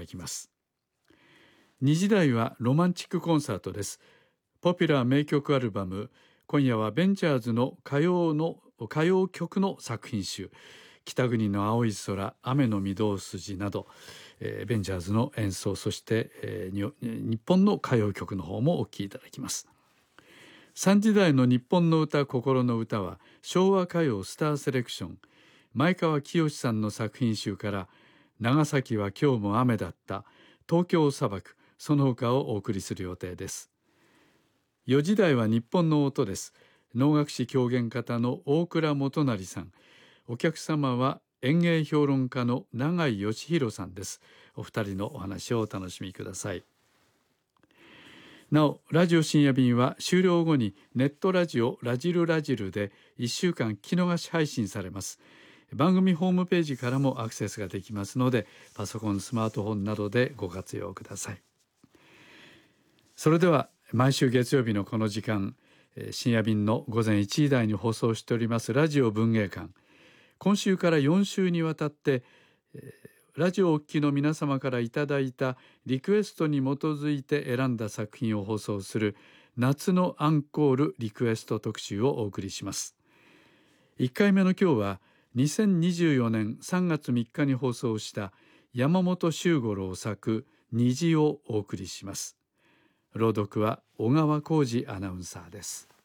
きます。2時台はロマンチックコンサートです。ポピュラー名曲アルバム、今夜はベンチャーズの歌謡曲の作品集、北国の青い空、雨の御堂筋など、ベンチャーズの演奏、そして、日本の歌謡曲の方もお聴きいただきます。3時台の日本の歌、心の歌は昭和歌謡スターセレクション、前川清さんの作品集から長崎は今日も雨だった、東京砂漠、その他をお送りする予定です。4時台は日本の音です。能楽師狂言方の大倉元成さん。お客様は演芸評論家の永井義弘さんです。お二人のお話をお楽しみください。なお、ラジオ深夜便は終了後にネットラジオラジルラジルで1週間聞き逃し配信されます。番組ホームページからもアクセスができますので、パソコン、スマートフォンなどでご活用ください。それでは毎週月曜日のこの時間、深夜便の午前1時台に放送しておりますラジオ文芸館、今週から4週にわたってラジオをお聞きの皆様からいただいたリクエストに基づいて選んだ作品を放送する夏のアンコールリクエスト特集をお送りします。1回目の今日は2024年3月3日に放送した山本周五郎作虹をお送りします。朗読は小川浩二アナウンサーです。